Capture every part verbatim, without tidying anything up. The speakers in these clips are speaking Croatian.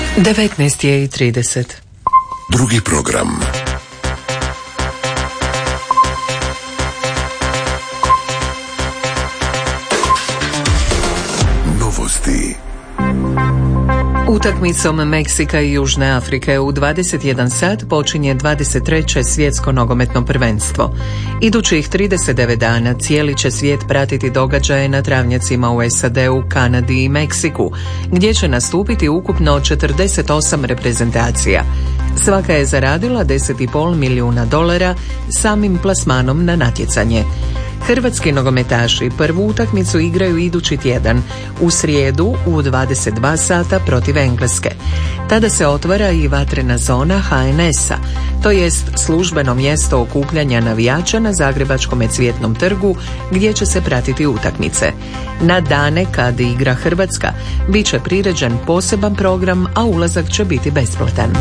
devetnaest je i trideset. Drugi program. Novosti. Utakmicom Meksika i Južne Afrike u dvadeset jedan sat počinje dvadeset treće svjetsko nogometno prvenstvo. Idućih trideset devet dana cijeli će svijet pratiti događaje na travnjacima u S A D-u, Kanadi i Meksiku, gdje će nastupiti ukupno četrdeset osam reprezentacija. Svaka je zaradila deset zarez pet milijuna dolara samim plasmanom na natjecanje. Hrvatski nogometaši prvu utakmicu igraju idući tjedan, u srijedu u dvadeset dva sata protiv Engleske. Tada se otvara i vatrena zona H N S-a, to jest službeno mjesto okupljanja navijača na Zagrebačkom Cvjetnom trgu gdje će se pratiti utakmice. Na dane kad igra Hrvatska bit će priređen poseban program, a ulazak će biti besplatan.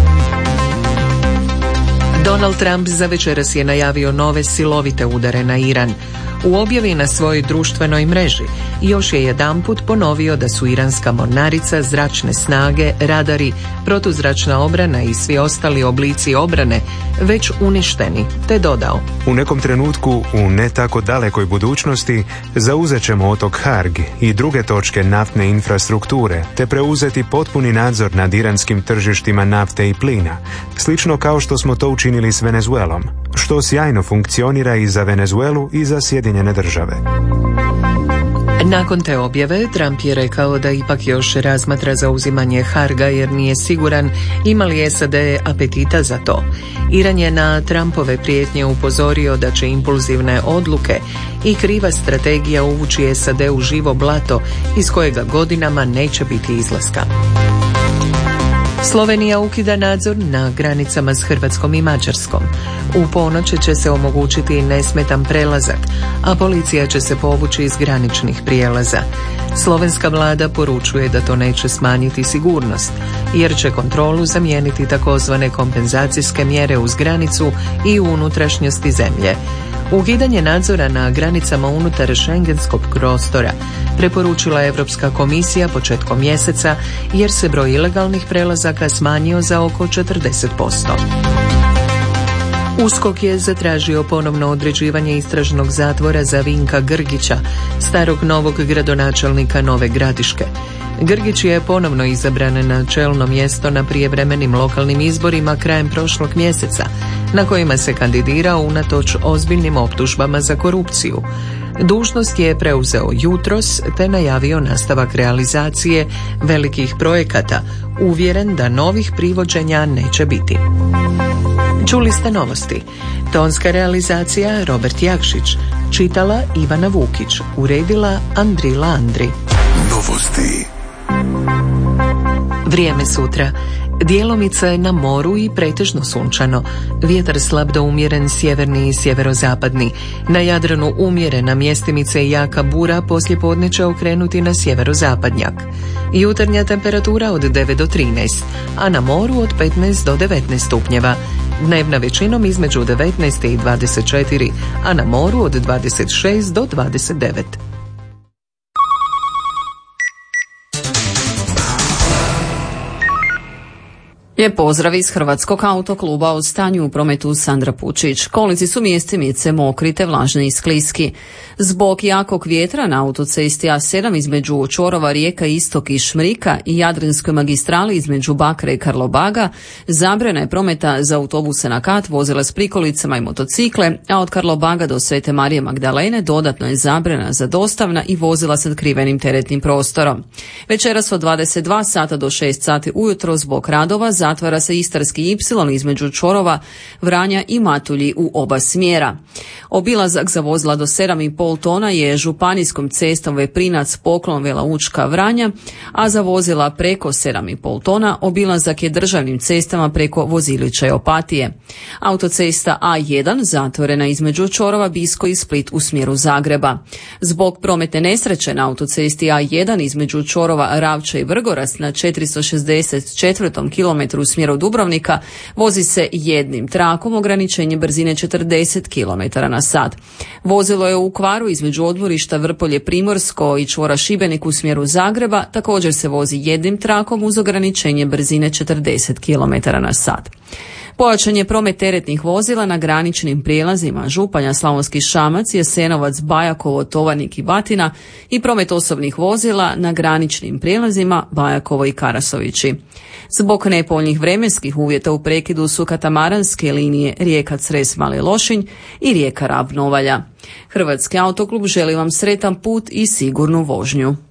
Donald Trump za večeras je najavio nove silovite udare na Iran. U objavi na svojoj društvenoj mreži još je jedanput ponovio da su iranska mornarica, zračne snage, radari, protuzračna obrana i svi ostali oblici obrane već uništeni, te dodao: u nekom trenutku u ne tako dalekoj budućnosti zauzet ćemo otok Harg i druge točke naftne infrastrukture, te preuzeti potpuni nadzor nad iranskim tržištima nafte i plina, slično kao što smo to učinili s Venezuelom, što sjajno funkcionira i za Venezuelu i za Sjedinjene države. Nakon te objave, Trump je rekao da ipak još razmatra zauzimanje Harga jer nije siguran ima li S A D apetita za to. Iran je na Trumpove prijetnje upozorio da će impulzivne odluke i kriva strategija uvući S A D u živo blato iz kojega godinama neće biti izlaska. Slovenija ukida nadzor na granicama s Hrvatskom i Mađarskom. U ponoć će se omogućiti nesmetan prelazak, a policija će se povući iz graničnih prijelaza. Slovenska vlada poručuje da to neće smanjiti sigurnost, jer će kontrolu zamijeniti takozvane kompenzacijske mjere uz granicu i u unutrašnjosti zemlje. Ukidanje nadzora na granicama unutar šengenskog prostora preporučila Europska komisija početkom mjeseca jer se broj ilegalnih prelazaka smanjio za oko četrdeset posto. USKOK je zatražio ponovno određivanje istražnog zatvora za Vinka Grgića, starog novog gradonačelnika Nove Gradiške. Grgić je ponovno izabran na čelno mjesto na prijevremenim lokalnim izborima krajem prošlog mjeseca, na kojima se kandidirao unatoč ozbiljnim optužbama za korupciju. Dužnost je preuzeo jutros te najavio nastavak realizacije velikih projekata, uvjeren da novih privođenja neće biti. Čuli ste novosti. Tonska realizacija Robert Jakšić, čitala Ivana Vukić, uredila Andrila Andri. Novosti. Vrijeme sutra. Djelomice je na moru i pretežno sunčano. Vjetar slab do umjeren sjeverni i sjeverozapadni. Na Jadranu umjerena mjestimice i jaka bura poslije podne će okrenuti na sjeverozapadnjak. Jutarnja temperatura od devet do trinaest, a na moru od petnaest do devetnaest stupnjeva. Dnevna većinom između devetnaest i dvadeset četiri, a na moru od dvadeset šest do dvadeset devet. Lijep pozdrav iz Hrvatskog autokluba. O stanju u prometu Sandra Pučić. Kolnici su mjestimice mokri te vlažni i skliski. Zbog jakog vjetra na autocesti A sedam između čvorova Rijeka Istok i Šmrika i Jadranskoj magistrali između Bakra i Karlobaga zabrana je prometa za autobuse na kat, vozila s prikolicama i motocikle, a od Karlobaga do Svete Marije Magdalene dodatno je zabrana za dostavna i vozila s otkrivenim teretnim prostorom. Večeras od dvadeset dva sata do šest sati ujutro zbog radova zatvara se Istarski ipsilon između čvorova Vranja i Matulji u oba smjera. Obilazak za vozila do sedam i pol tona je županijskom cestom Veprinac Poklon Vela Učka Vranja, a za vozila preko sedam i pol tona obilazak je državnim cestama preko Vozilića i Opatije. Autocesta A jedan zatvorena između čvorova Bisko i Split u smjeru Zagreba. Zbog prometne nesreće na autocesti A jedan između čvorova Ravča i Vrgorac na četiristo šezdeset četvrtom kilometru u smjeru Dubrovnika vozi se jednim trakom, ograničenje brzine četrdeset kilometara na sat. Vozilo je u kvaru između odmorišta Vrpolje Primorsko i čvora Šibenik u smjeru Zagreba, također se vozi jednim trakom uz ograničenje brzine četrdeset kilometara na sat. Pojačan je promet teretnih vozila na graničnim prijelazima Županja, Slavonski Šamac, Jasenovac, Bajakovo, Tovarnik i Batina i promet osobnih vozila na graničnim prijelazima Bajakovo i Karasovići. Zbog nepovoljnih vremenskih uvjeta u prekidu su katamaranske linije Rijeka Cres Mali Lošinj i Rijeka Rab Novalja. Hrvatski autoklub želi vam sretan put i sigurnu vožnju.